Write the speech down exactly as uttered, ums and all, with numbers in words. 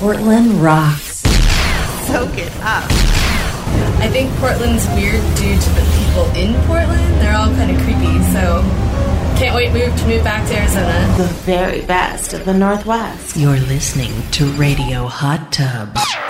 Portland rocks. Soak it up. I think Portland's weird due to the people in Portland. They're all kind of creepy, so can't wait move to move back to Arizona. The very best of the Northwest. You're listening to Radio Hot Tub.